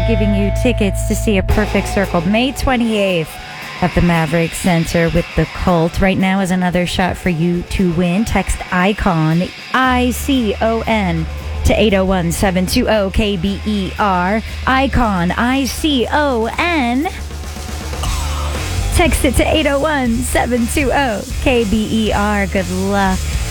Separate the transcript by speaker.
Speaker 1: we're giving you tickets to see A Perfect Circle May 28th at the Maverick Center with The Cult. Right now is another shot for you to win. Text ICON, ICON, to 801-720-KBER. ICON, ICON. Text it to 801-720-KBER. Good luck.